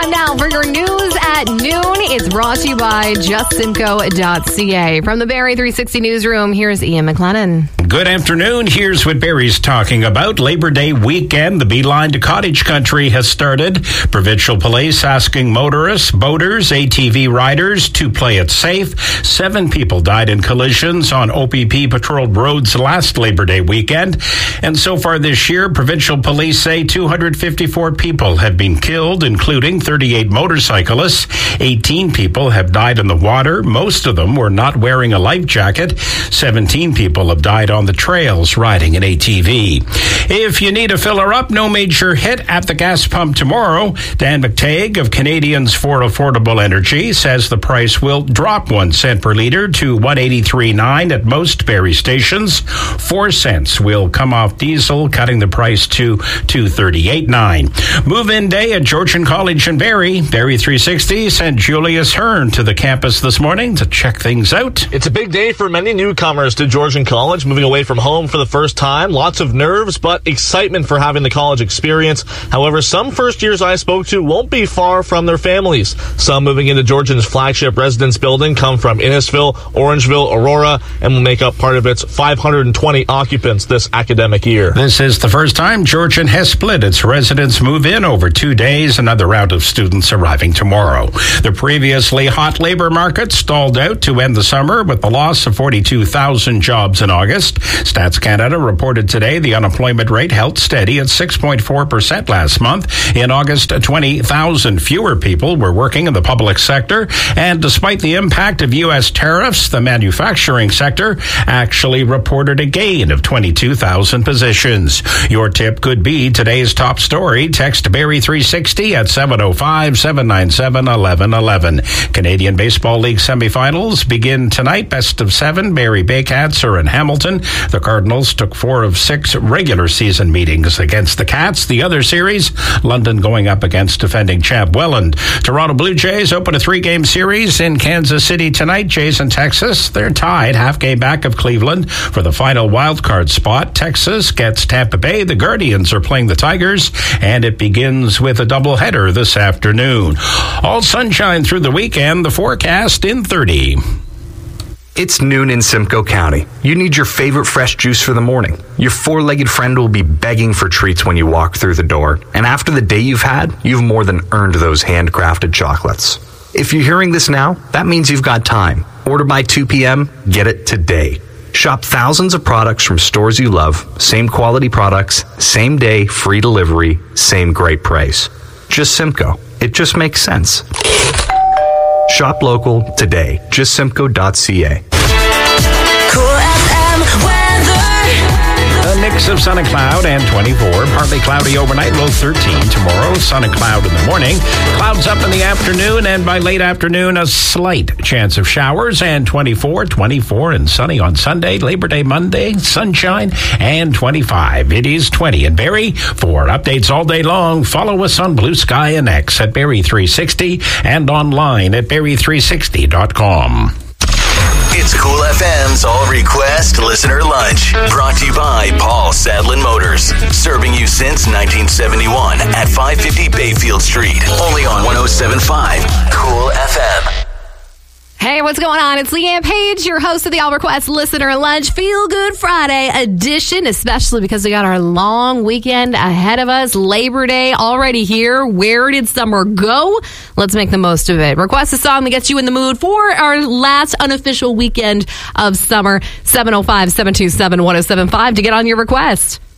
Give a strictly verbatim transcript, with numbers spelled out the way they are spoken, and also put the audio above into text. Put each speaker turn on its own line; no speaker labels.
Time now for your news at noon. It's brought to you by just simco dot c a. From the Barrie three sixty newsroom, here's Ian McLennan.
Good afternoon. Here's what Barrie's talking about. Labor Day weekend, the beeline to cottage country has started. Provincial police asking motorists, boaters, A T V riders to play it safe. Seven people died in collisions on O P P patrolled roads last Labor Day weekend. And so far this year, provincial police say two hundred fifty-four people have been killed, including thirty-eight motorcyclists. eighteen people have died in the water. Most of them were not wearing a life jacket. seventeen people have died on the trails riding an A T V. If you need a filler up, no major hit at the gas pump tomorrow. Dan McTague of Canadians for Affordable Energy says the price will drop one cent per litre to one eighty-three nine at most Barrie stations. Four cents will come off diesel, cutting the price to two thirty-eight nine. Move-in day at Georgian College in Barrie. Barrie three sixty sent Julius Hearn to the campus this morning to check things out.
It's a big day for many newcomers to Georgian College, moving away from home for the first time. Lots of nerves, but excitement for having the college experience. However, some first years I spoke to won't be far from their families. Some moving into Georgian's flagship residence building come from Innisfil, Orangeville, Aurora, and will make up part of its five hundred twenty occupants this academic year.
This is the first time Georgian has split its residents move in over two days. Another round of students arriving tomorrow. The previously hot labor market stalled out to end the summer with the loss of forty-two thousand jobs in August. Stats Canada reported today the unemployment rate held steady at six point four percent last month. In August, twenty thousand fewer people were working in the public sector. And despite the impact of U S tariffs, the manufacturing sector actually reported a gain of twenty-two thousand positions. Your tip could be today's top story. Text Barrie three sixty at seven oh five, seven nine seven, one one one one. Canadian Baseball League semifinals begin tonight. Best of seven. Barrie Baycats are in Hamilton. The Cardinals took four of six regular season meetings against the Cats. The other series, London going up against defending champ Welland. Toronto Blue Jays open a three-game series in Kansas City tonight. Jays and Texas, they're tied half game back of Cleveland for the final wild card spot. Texas gets Tampa Bay. The Guardians are playing the Tigers, and it begins with a doubleheader this afternoon. All sunshine through the weekend. The forecast in thirty.
It's noon in Simcoe County. You need your favorite fresh juice for the morning. Your four-legged friend will be begging for treats when you walk through the door. And after the day you've had, you've more than earned those handcrafted chocolates. If you're hearing this now, that means you've got time. Order by two p.m., get it today. Shop thousands of products from stores you love, same quality products, same day, free delivery, same great price. Just Simcoe. It just makes sense. Shop local today. just simco dot c a.
Cool F M weather.
A mix of sun and cloud and twenty-four. Partly cloudy overnight, low thirteen. Tomorrow, sun and cloud in the morning. Clouds up in the afternoon, and by late afternoon, a slight chance of showers. And twenty-four, twenty-four, and sunny on Sunday. Labor Day Monday, sunshine, and twenty-five. It is twenty in Barrie. For updates all day long, follow us on Blue Sky and X at Barrie three sixty and online at barrie three sixty dot com.
It's Cool F M's All Request Listener Lunch. Brought to you by Paul Sadlin Motors. Serving you since nineteen seventy-one at five fifty Bayfield Street. Only on one oh seven point five Cool F M.
Hey, what's going on? It's Leanne Page, your host of the All Request Listener Lunch Feel Good Friday edition, especially because we got our long weekend ahead of us. Labor Day already here. Where did summer go? Let's make the most of it. Request a song that gets you in the mood for our last unofficial weekend of summer. seven oh five, seven two seven, one oh seven five to get on your request.